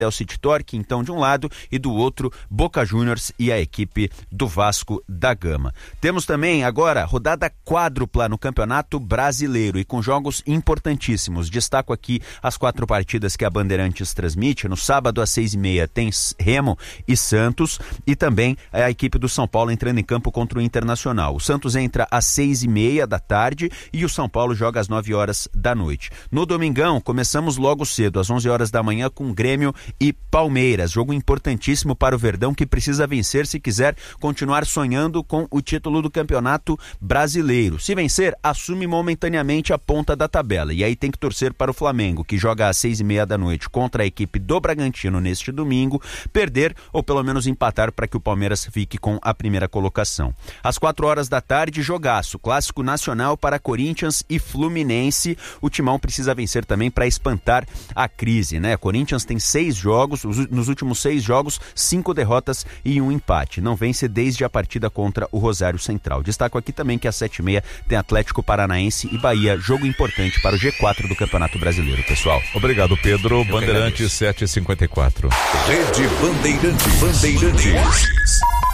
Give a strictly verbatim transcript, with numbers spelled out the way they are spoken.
o City Torque, então, de um lado, e do outro, Boca Juniors e a equipe do Vasco da Gama. Temos também agora rodada quádrupla no Campeonato Brasileiro e com jogos importantíssimos. Destaco aqui as quatro partidas que a Bandeirantes transmite. No sábado, às seis e meia, tem Remo e Santos, e também a equipe do São Paulo entrando em campo contra o Internacional. O Santos entra às seis e meia da tarde e o São Paulo joga às nove horas da noite. No domingão, começamos logo cedo, às onze horas da manhã, com Grêmio e Palmeiras. Jogo importantíssimo para o Verdão, que precisa vencer se quiser continuar sonhando com o título do Campeonato Brasileiro. Se vencer, assume momentaneamente a ponta da tabela. E aí tem que torcer para o Flamengo, que joga às seis e meia da noite contra a equipe do Bragantino neste domingo, perder ou pelo menos empatar para que o Palmeiras fique com a primeira colocação. Às quatro horas da tarde, jogaço, clássico nacional para Corinthians e Fluminense. O Timão precisa vencer também para espantar a crise, né? Corinthians tem seis jogos, nos últimos seis jogos, cinco derrotas e um empate. Não vence desde a partida contra o Rosário Central. Destaco aqui também que às sete e meia tem Atlético Paranaense e Bahia, jogo importante para o G quatro do Campeonato Brasileiro, pessoal. Obrigado, Pedro. Bandeirantes sete e cinquenta e quatro. Rede Bandeirantes. Bandeirantes.